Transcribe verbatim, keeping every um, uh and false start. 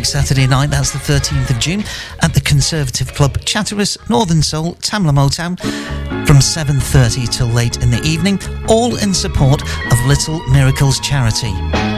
Saturday night, that's the thirteenth of June, at the Conservative Club, Chatteris, Northern Soul, Tamla Motown, from seven thirty till late in the evening, all in support of Little Miracles Charity.